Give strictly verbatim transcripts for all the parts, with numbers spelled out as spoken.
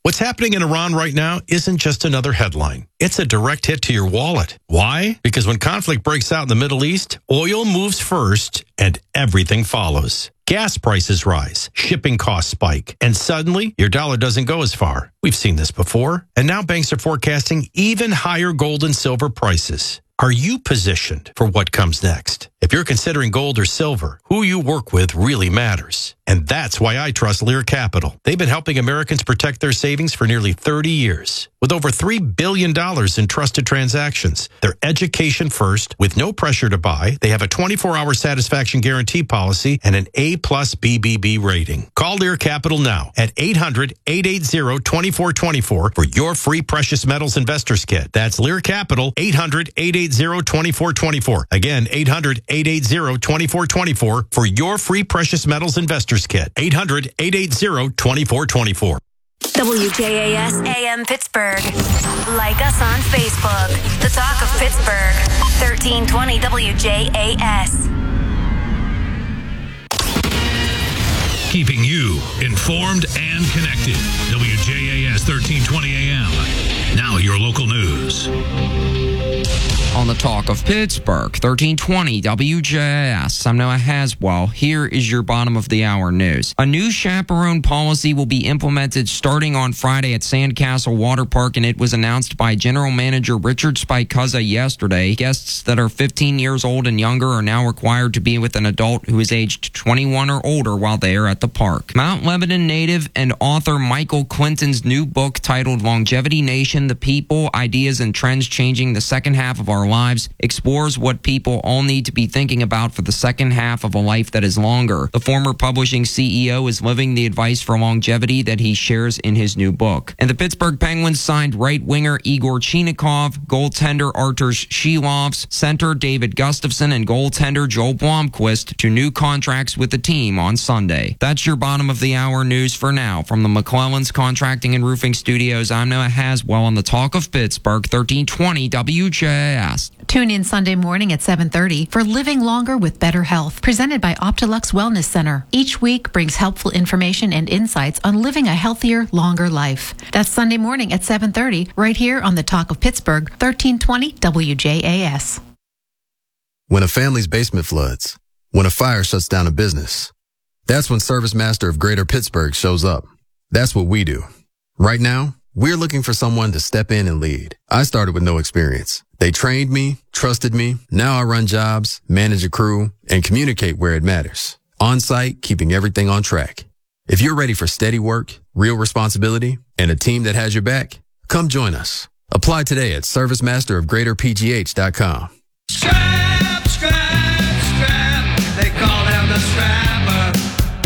What's happening in Iran right now isn't just another headline. It's a direct hit to your wallet. Why? Because when conflict breaks out in the Middle East, oil moves first and everything follows. Gas prices rise, shipping costs spike, and suddenly your dollar doesn't go as far. We've seen this before, and now banks are forecasting even higher gold and silver prices. Are you positioned for what comes next? If you're considering gold or silver, who you work with really matters. And that's why I trust Lear Capital. They've been helping Americans protect their savings for nearly thirty years. With over three billion dollars in trusted transactions, they're education first, with no pressure to buy. They have a twenty-four hour satisfaction guarantee policy and an A plus B B B rating. Call Lear Capital now at eight hundred, eight eight zero, two four two four for your free precious metals investors kit. That's Lear Capital, eight hundred, eight eight zero, two four two four. Again, eight hundred, eight eight zero, two four two four for your free precious metals investors kit. eight hundred, eight eight zero, two four two four. W J A S A M Pittsburgh. Like us on Facebook. The Talk of Pittsburgh. thirteen twenty W J A S. Keeping you informed and connected. W J A S thirteen twenty A M. Now your local news. On the Talk of Pittsburgh, thirteen twenty W J A S. I'm Noah Haswell. Here is your bottom of the hour news. A new chaperone policy will be implemented starting on Friday at Sandcastle Water Park, and it was announced by General Manager Richard Spicuzza yesterday. Guests that are fifteen years old and younger are now required to be with an adult who is aged twenty-one or older while they are at the park. Mount Lebanon native and author Michael Clinton's new book titled Longevity Nation, The People, Ideas, and Trends Changing the Second Half of Our Lives explores what people all need to be thinking about for the second half of a life that is longer. The former publishing C E O is living the advice for longevity that he shares in his new book. And the Pittsburgh Penguins signed right-winger Igor Chinikov, goaltender Arturs Shilovs, center David Gustafson, and goaltender Joel Blomqvist to new contracts with the team on Sunday. That's your bottom of the hour news for now. From the McClellan's Contracting and Roofing Studios, I'm Noah Haswell on the Talk of Pittsburgh, thirteen twenty W J A S. Tune in Sunday morning at seven thirty for Living Longer with Better Health, presented by Optilux Wellness Center. Each week brings helpful information and insights on living a healthier, longer life. That's Sunday morning at seven thirty, right here on the Talk of Pittsburgh, thirteen twenty W J A S. When a family's basement floods, when a fire shuts down a business, that's when Service Master of Greater Pittsburgh shows up. That's what we do. Right now, we're looking for someone to step in and lead. I started with no experience. They trained me, trusted me. Now I run jobs, manage a crew, and communicate where it matters. On site, keeping everything on track. If you're ready for steady work, real responsibility, and a team that has your back, come join us. Apply today at service master of greater p g h dot com. Scrap, scrap, scrap. They call him the scrapper.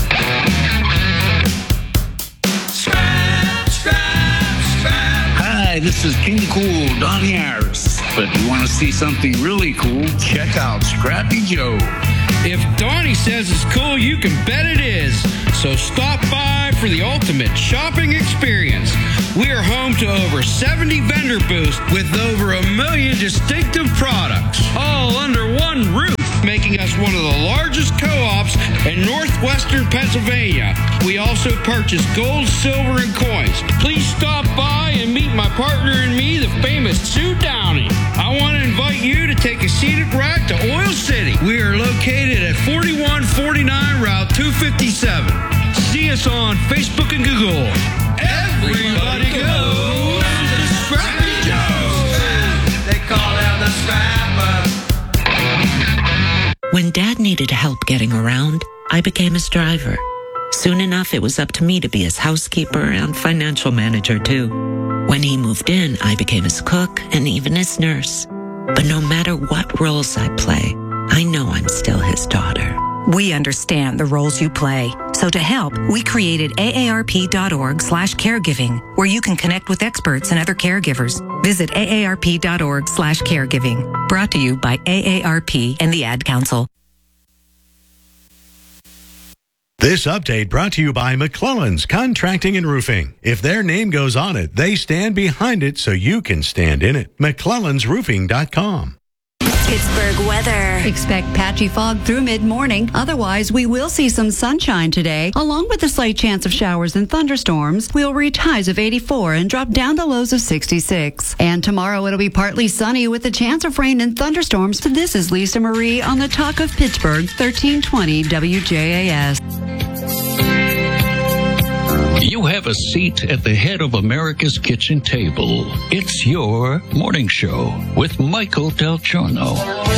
Scrap, scrap, scrap. Hi, this is King Cool, Donnie Harris. But if you want to see something really cool, check out Scrappy Joe. If Donnie says it's cool, you can bet it is. So stop by for the ultimate shopping experience. We are home to over seventy vendor booths with over a million distinctive products, all under one roof, making us one of the largest co-ops in northwestern Pennsylvania. We also purchase gold, silver, and coins. Please stop by and meet my partner and me, the famous Sue Downey. I want to invite you to take a scenic ride to Oil City. We are located at forty-one forty-nine Route two fifty-seven. See us on Facebook and Google. Everybody goes to Scrappy Joe. They call him the scrapper. When Dad needed help getting around, I became his driver. Soon enough, it was up to me to be his housekeeper and financial manager, too. When he moved in, I became his cook and even his nurse. But no matter what roles I play, I know I'm still his daughter. We understand the roles you play. So to help, we created A A R P dot org slash caregiving, where you can connect with experts and other caregivers. Visit A A R P dot org slash caregiving. Brought to you by A A R P and the Ad Council. This update brought to you by McClellan's Contracting and Roofing. If their name goes on it, they stand behind it so you can stand in it. McClellans Roofing dot com. Pittsburgh weather. Expect patchy fog through mid-morning. Otherwise, we will see some sunshine today, along with a slight chance of showers and thunderstorms. We'll reach highs of eighty-four and drop down to lows of sixty-six. And tomorrow it'll be partly sunny with a chance of rain and thunderstorms. This is Lisa Marie on the Talk of Pittsburgh, thirteen twenty W J A S. You have a seat at the head of America's kitchen table. It's your morning show with Michael Del Giorno.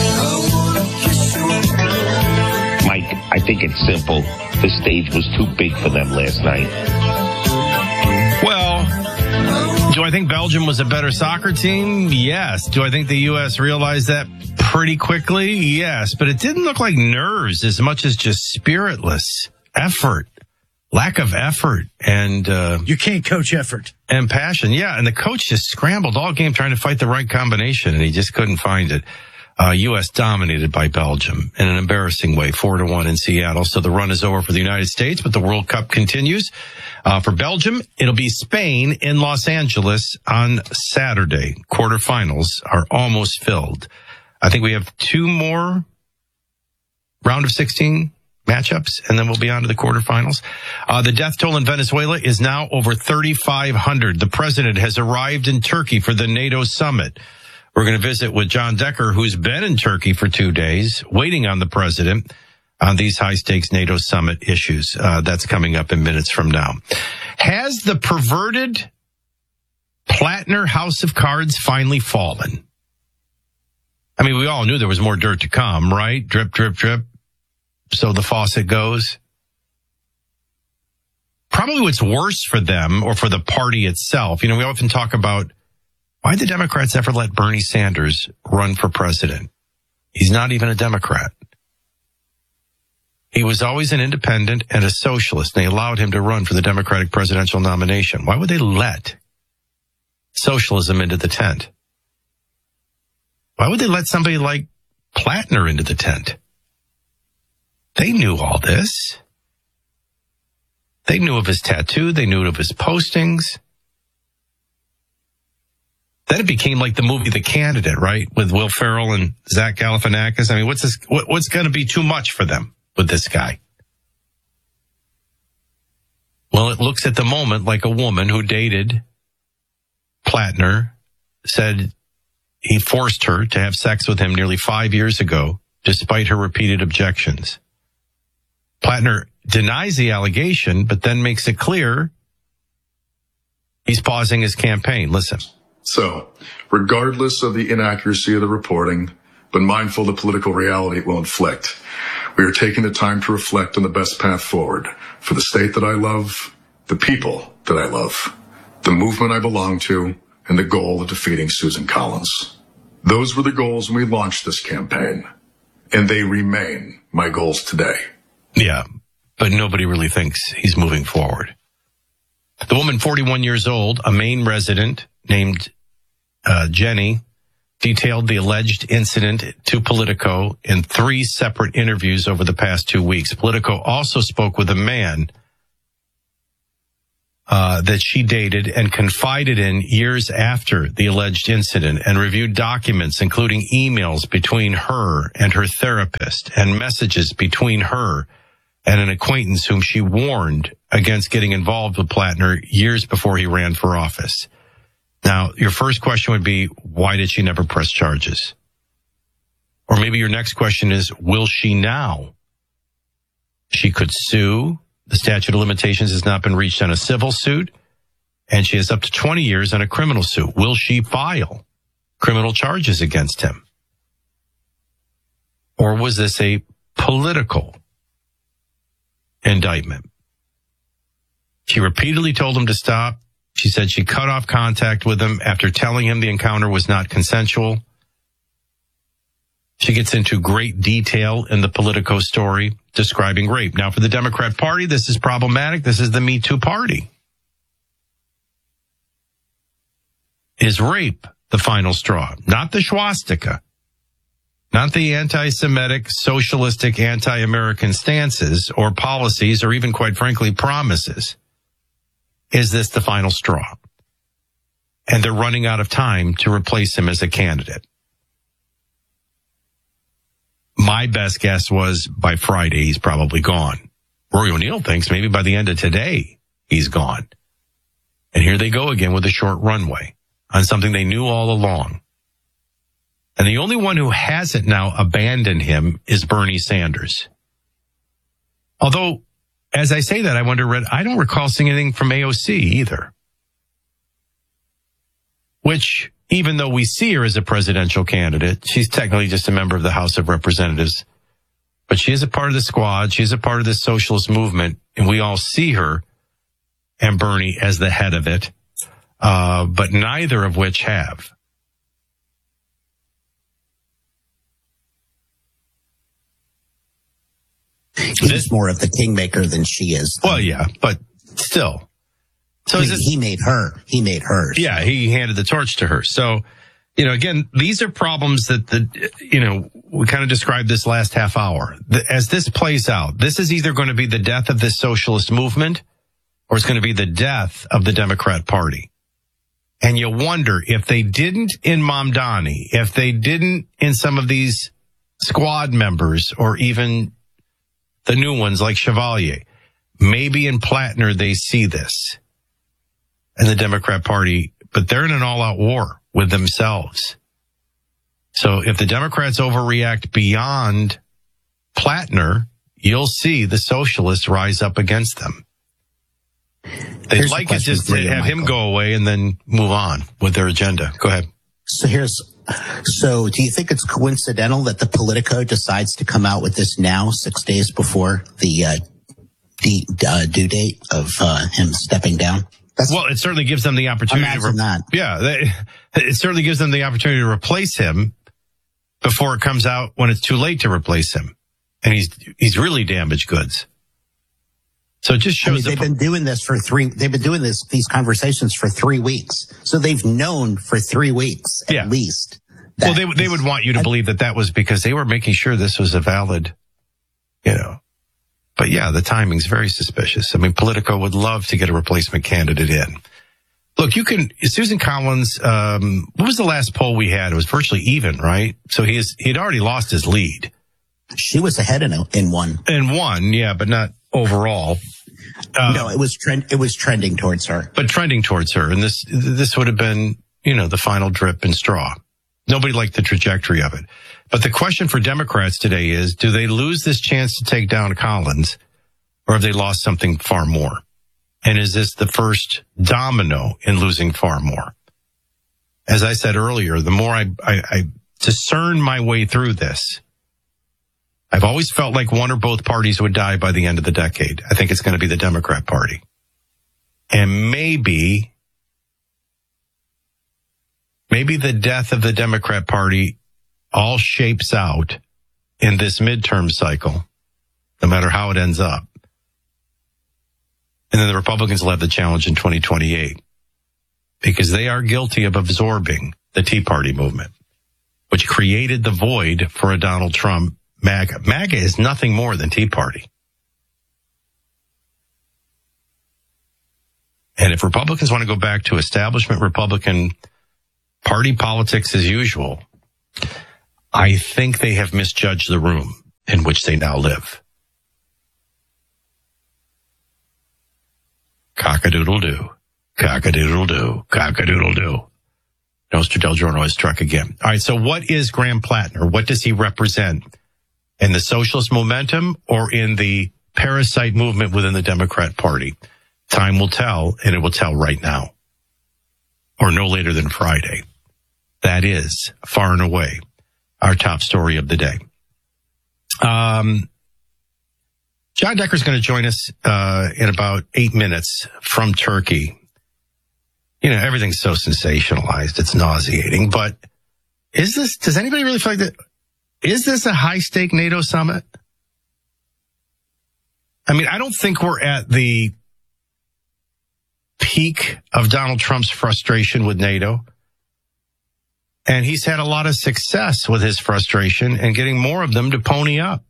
Mike, I think it's simple. The stage was too big for them last night. Well, do I think Belgium was a better soccer team? Yes. Do I think the U S realized that pretty quickly? Yes. But it didn't look like nerves as much as just spiritless effort. Lack of effort and uh, you can't coach effort and passion. Yeah, and the coach just scrambled all game trying to fight the right combination, and he just couldn't find it. Uh, U S dominated by Belgium in an embarrassing way, four to one in Seattle. So the run is over for the United States, but the World Cup continues. Uh, for Belgium, it'll be Spain in Los Angeles on Saturday. Quarterfinals are almost filled. I think we have two more round of sixteen matchups, and then we'll be on to the quarterfinals. Uh, the death toll in Venezuela is now over thirty-five hundred. The president has arrived in Turkey for the NATO summit. We're going to visit with John Decker, who's been in Turkey for two days, waiting on the president on these high-stakes NATO summit issues. Uh, that's coming up in minutes from now. Has the perverted Plattner house of cards finally fallen? I mean, we all knew there was more dirt to come, right? Drip, drip, drip. So the faucet goes. Probably what's worse for them or for the party itself. You know, we often talk about why the Democrats ever let Bernie Sanders run for president. He's not even a Democrat. He was always an independent and a socialist, and they allowed him to run for the Democratic presidential nomination. Why would they let socialism into the tent? Why would they let somebody like Plattner into the tent? They knew all this. They knew of his tattoo. They knew of his postings. Then it became like the movie The Candidate, right? With Will Ferrell and Zach Galifianakis. I mean, what's this? What, what's going to be too much for them with this guy? Well, it looks at the moment like a woman who dated Plattner said he forced her to have sex with him nearly five years ago, despite her repeated objections. Plattner denies the allegation, but then makes it clear he's pausing his campaign. Listen. So, regardless of the inaccuracy of the reporting, but mindful of the political reality it will inflict, we are taking the time to reflect on the best path forward for the state that I love, the people that I love, the movement I belong to, and the goal of defeating Susan Collins. Those were the goals when we launched this campaign, and they remain my goals today. Yeah, but nobody really thinks he's moving forward. The woman, forty-one years old, a Maine resident named uh, Jenny, detailed the alleged incident to Politico in three separate interviews over the past two weeks. Politico also spoke with a man uh, that she dated and confided in years after the alleged incident, and reviewed documents, including emails between her and her therapist and messages between her and an acquaintance whom she warned against getting involved with Plattner years before he ran for office. Now, your first question would be, why did she never press charges? Or maybe your next question is, will she now? She could sue. The statute of limitations has not been reached on a civil suit, and she has up to twenty years on a criminal suit. Will she file criminal charges against him? Or was this a political indictment? She repeatedly told him to stop. She said she cut off contact with him after telling him the encounter was not consensual. She gets into great detail in the Politico story describing rape. Now, for the Democrat Party, this is problematic. This is the Me Too party. Is rape the final straw? Not the swastika. Not the anti-Semitic, socialistic, anti-American stances or policies or even, quite frankly, promises. Is this the final straw? And they're running out of time to replace him as a candidate. my best guess was by Friday, he's probably gone. Rory O'Neill thinks maybe by the end of today, he's gone. And here they go again with a short runway on something they knew all along. And the only one who hasn't now abandoned him is Bernie Sanders. Although, as I say that, I wonder, Red, I don't recall seeing anything from A O C either. Which, even though we see her as a presidential candidate, she's technically just a member of the House of Representatives. But she is a part of the squad. She's a part of the socialist movement. And we all see her and Bernie as the head of it. Uh, but neither of which have. He's more of the kingmaker than she is. Well, yeah, but still. So he, is this, he made her. He made hers. Yeah, he handed the torch to her. So, you know, again, these are problems that the, you know, we kind of described this last half hour. As this plays out, this is either going to be the death of this socialist movement or it's going to be the death of the Democrat Party. And you wonder if they didn't in Mamdani, if they didn't in some of these squad members or even the new ones like Chevalier, maybe in Plattner they see this and the Democrat Party, but they're in an all-out war with themselves. So if the Democrats overreact beyond Plattner, you'll see the socialists rise up against them. They'd Here's like a it just to question for you, have him Michael. go away and then move on with their agenda. Go ahead. So here's, so do you think it's coincidental that the Politico decides to come out with this now, six days before the uh, the uh, due date of uh, him stepping down? That's, well, it certainly gives them the opportunity to imagine that. Yeah, they, it certainly gives them the opportunity to replace him before it comes out when it's too late to replace him. And he's he's really damaged goods. So it just shows I mean, the they've been doing this for three. They've been doing this these conversations for three weeks. So they've known for three weeks at Yeah. least. Well, they they would want you to believe that that was because they were making sure this was a valid, you know. But yeah, the timing's very suspicious. I mean, Politico would love to get a replacement candidate in. Look, you can, Susan Collins, um, what was the last poll we had? It was virtually even, right? So he is, he'd already lost his lead. She was ahead in in one. In one, yeah, but not overall. Uh, no, it was trend. It was trending towards her, but trending towards her. And this, this would have been, you know, the final drip and straw. Nobody liked the trajectory of it. But the question for Democrats today is, do they lose this chance to take down Collins or have they lost something far more? And is this the first domino in losing far more? As I said earlier, the more I, I, I discern my way through this, I've always felt like one or both parties would die by the end of the decade. I think it's going to be the Democrat Party. And maybe, maybe the death of the Democrat Party all shapes out in this midterm cycle, no matter how it ends up. And then the Republicans will have the challenge in twenty twenty-eight because they are guilty of absorbing the Tea Party movement, which created the void for a Donald Trump MAGA. MAGA is nothing more than Tea Party. And if Republicans want to go back to establishment Republican party politics as usual, I think they have misjudged the room in which they now live. Cock-a-doodle-doo, cock-a-doodle-doo, cock-a-doodle-doo. Nostra Del Giorno has struck again. All right, so what is Graham Plattner? What does he represent? In the socialist momentum or in the parasite movement within the Democrat Party? Time will tell, and it will tell right now. Or no later than Friday. That is, far and away, our top story of the day. Um, John Decker's going to join us uh, in about eight minutes from Turkey. You know, everything's so sensationalized, it's nauseating. But is this, does anybody really feel like that? Is this a high-stake NATO summit? I mean, I don't think we're at the peak of Donald Trump's frustration with NATO. And he's had a lot of success with his frustration and getting more of them to pony up.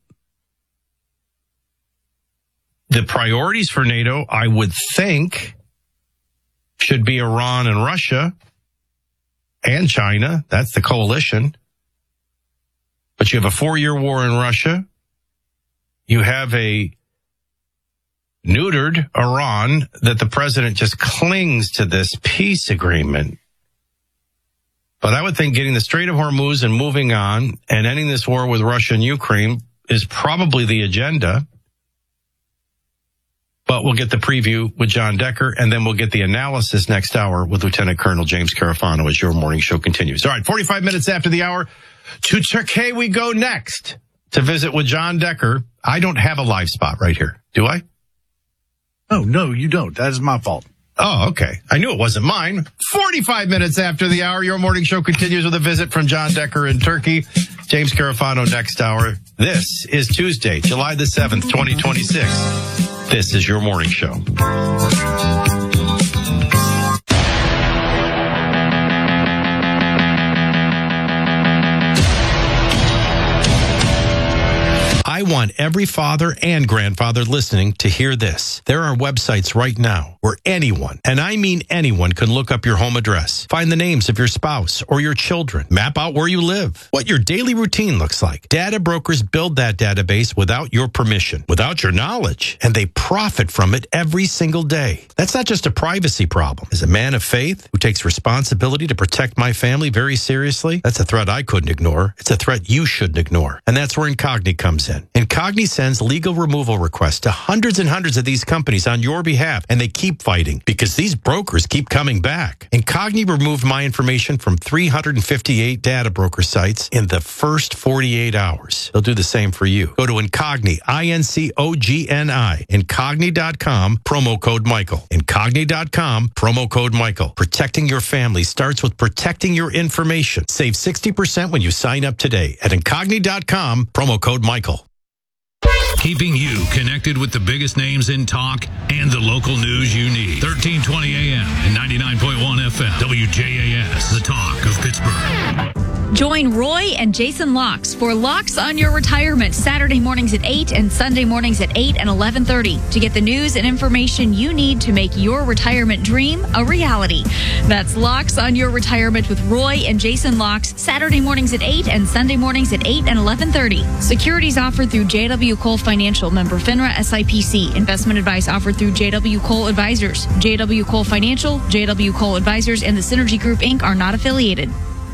The priorities for NATO, I would think, should be Iran and Russia and China. That's the coalition. But you have a four-year war in Russia. You have a neutered Iran that the president just clings to this peace agreement. But I would think getting the Strait of Hormuz and moving on and ending this war with Russia and Ukraine is probably the agenda. But we'll get the preview with John Decker, and then we'll get the analysis next hour with Lieutenant Colonel James Carafano as your morning show continues. All right, forty-five minutes after the hour, to Turkey we go next to visit with John Decker. I don't have a live spot right here, do I? Oh, no, you don't. That is my fault. Oh, okay. I knew it wasn't mine. forty-five minutes after the hour, your morning show continues with a visit from John Decker in Turkey. James Carafano next hour. This is Tuesday, July the seventh, twenty twenty-six. This is your morning show. I want every father and grandfather listening to hear this. There are websites right now where anyone, and I mean anyone, can look up your home address, find the names of your spouse or your children, map out where you live, what your daily routine looks like. Data brokers build that database without your permission, without your knowledge, and they profit from it every single day. That's not just a privacy problem. As a man of faith who takes responsibility to protect my family very seriously, that's a threat I couldn't ignore. It's a threat you shouldn't ignore. And that's where Incogni comes in. Incogni sends legal removal requests to hundreds and hundreds of these companies on your behalf, and they keep fighting because these brokers keep coming back. Incogni removed my information from three hundred fifty-eight data broker sites in the first forty-eight hours. They'll do the same for you. Go to Incogni, I N C O G N I, Incogni dot com, promo code Michael. Incogni dot com, promo code Michael. Protecting your family starts with protecting your information. Save sixty percent when you sign up today at Incogni dot com, promo code Michael. Keeping you connected with the biggest names in talk and the local news you need. thirteen twenty A M and ninety-nine point one F M. W J A S, the talk of Pittsburgh. Join Roy and Jason Locks for Locks on Your Retirement, Saturday mornings at eight and Sunday mornings at eight and eleven thirty to get the news and information you need to make your retirement dream a reality. That's Locks on Your Retirement with Roy and Jason Locks, Saturday mornings at eight and Sunday mornings at eight and eleven thirty. Securities offered through J W. Cole Financial, member FINRA S I P C. Investment advice offered through J W. Cole Advisors. J W. Cole Financial, J W. Cole Advisors, and the Synergy Group, Incorporated are not affiliated.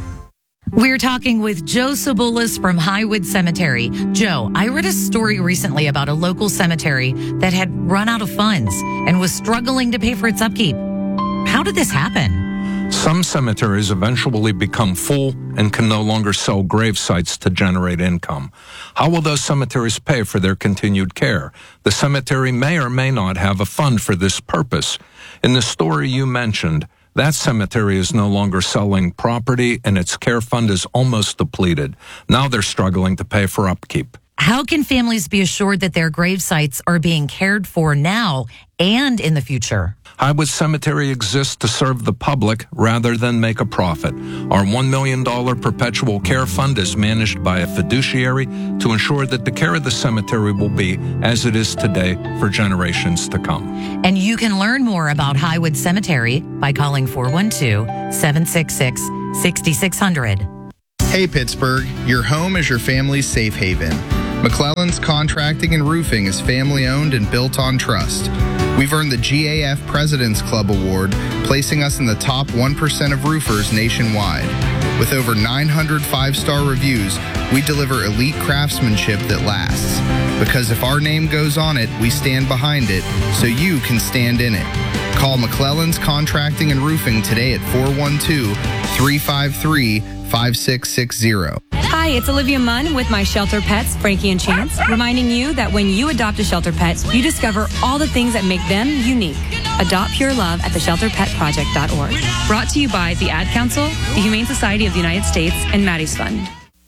We're talking with Joe Sobulis from Highwood Cemetery. Joe, I read a story recently about a local cemetery that had run out of funds and was struggling to pay for its upkeep. How did this happen? Some cemeteries eventually become full and can no longer sell grave sites to generate income. How will those cemeteries pay for their continued care? The cemetery may or may not have a fund for this purpose. In the story you mentioned, that cemetery is no longer selling property and its care fund is almost depleted. Now they're struggling to pay for upkeep. How can families be assured that their grave sites are being cared for now and in the future? Highwood Cemetery exists to serve the public rather than make a profit. Our one million dollars perpetual care fund is managed by a fiduciary to ensure that the care of the cemetery will be as it is today for generations to come. And you can learn more about Highwood Cemetery by calling four one two, seven six six, six six zero zero. Hey Pittsburgh, your home is your family's safe haven. McClellan's Contracting and Roofing is family owned and built on trust. We've earned the G A F President's Club Award, placing us in the top one percent of roofers nationwide. With over nine hundred five-star reviews, we deliver elite craftsmanship that lasts. Because if our name goes on it, we stand behind it, so you can stand in it. Call McClellan's Contracting and Roofing today at four one two, three five three, five six six zero. Hi, it's Olivia Munn with My Shelter Pets, Frankie and Chance, reminding you that when you adopt a shelter pet, you discover all the things that make them unique. Adopt pure love at the shelter pet project dot org. Brought to you by the Ad Council, the Humane Society of the United States, and Maddie's Fund.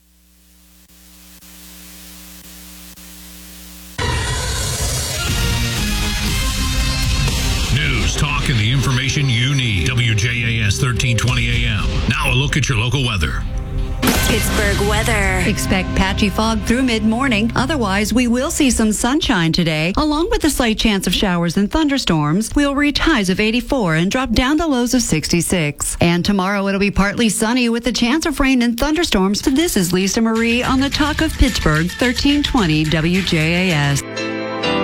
News, talk, and the information you need. W J A S thirteen twenty A M. Now a look at your local weather. Pittsburgh weather. Expect patchy fog through mid-morning. Otherwise, we will see some sunshine today, along with a slight chance of showers and thunderstorms. We'll reach highs of eighty-four and drop down to lows of sixty-six. And tomorrow it'll be partly sunny with a chance of rain and thunderstorms. This is Lisa Marie on the Talk of Pittsburgh, thirteen twenty W J A S.